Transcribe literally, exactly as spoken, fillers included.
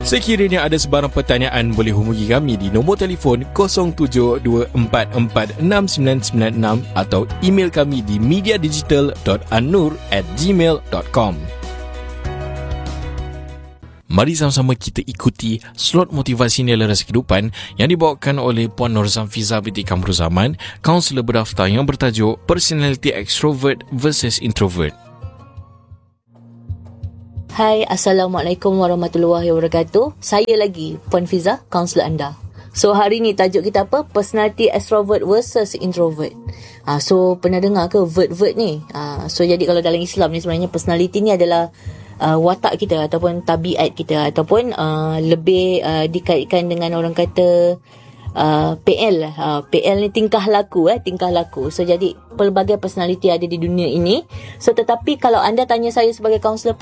Sekiranya ada sebarang pertanyaan, boleh hubungi kami di nombor telefon kosong tujuh dua empat empat enam sembilan sembilan enam atau email kami di mediadigital dot annur at gmail dot com. Mari sama-sama kita ikuti slot motivasi nilai rasa kehidupan yang dibawakan oleh Puan Nur Zamfiza binti Kamrul Zaman, kaunselor berdaftar yang bertajuk Personality Extrovert versus Introvert. Hai, Assalamualaikum warahmatullahi wabarakatuh. Saya lagi, Puan Fiza, kaunselor anda. So, hari ni tajuk kita apa? Personality Extrovert versus Introvert. Ha, so, pernah dengar ke vert-vert ni? Ha, so, jadi kalau dalam Islam ni sebenarnya personality ni adalah Uh, watak kita ataupun tabiat kita ataupun uh, lebih uh, dikaitkan dengan orang kata uh, P L. uh, P L ni tingkah laku eh tingkah laku. So jadi pelbagai personality ada di dunia ini. So tetapi kalau anda tanya saya sebagai kaunselor